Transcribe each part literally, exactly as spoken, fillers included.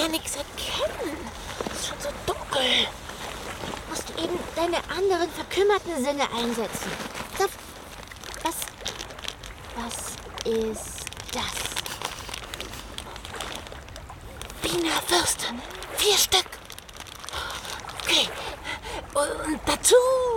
ja nichts erkennen. Es ist schon so dunkel. Musst du eben deine anderen verkümmerten Sinne einsetzen. Zapf. Was, was ist das? Bienenwürste. Vier Stück. Okay. Und dazu...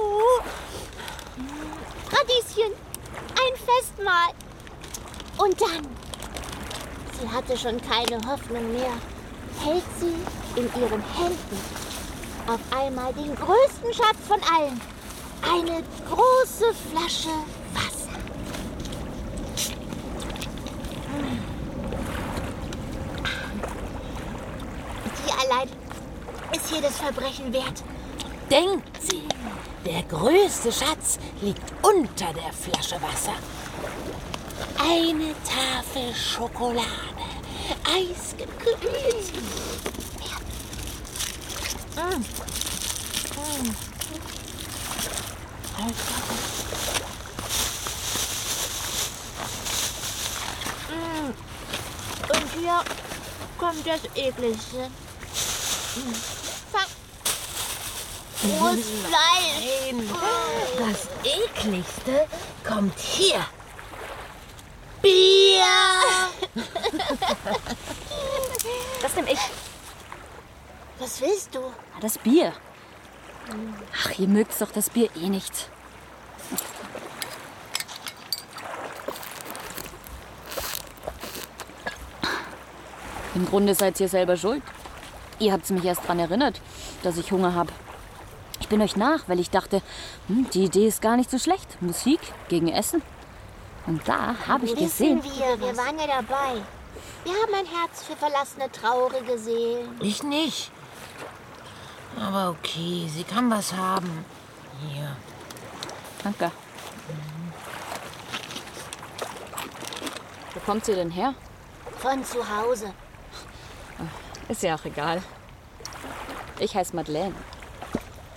Radieschen. Ein Festmahl. Und dann... Sie hatte schon keine Hoffnung mehr. Hält sie in ihren Händen auf einmal den größten Schatz von allen. Eine große Flasche Wasser. Die allein ist jedes Verbrechen wert. Denkt sie, der größte Schatz liegt unter der Flasche Wasser. Eine Tafel Schokolade, eisgekühlt. Mm. Mm. Mm. Und hier kommt das Ekligste. Mm. Fang. Rohes Fleisch. Nein, das Ekligste kommt hier. Bier! Das nehme ich. Was willst du? Das Bier. Ach, ihr mögt doch das Bier eh nicht. Im Grunde seid ihr selber schuld. Ihr habt mich erst daran erinnert, dass ich Hunger habe. Ich bin euch nach, weil ich dachte, hm, die Idee ist gar nicht so schlecht. Musik gegen Essen. Und da habe ich gesehen... Wissen wir, wir waren ja dabei. Wir haben ein Herz für verlassene, traurige Seelen. Ich nicht. Aber okay, sie kann was haben. Hier. Danke. Wo kommt sie denn her? Von zu Hause. Ist ja auch egal. Ich heiße Madeleine.